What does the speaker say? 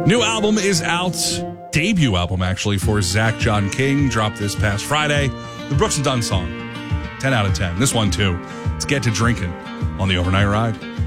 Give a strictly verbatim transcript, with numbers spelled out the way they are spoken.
New album is out. Debut album, actually, for Zach John King. Dropped this past Friday. The Brooks and Dunn song. ten out of ten. This one, too. Let's get to drinking on the Overnight Ride.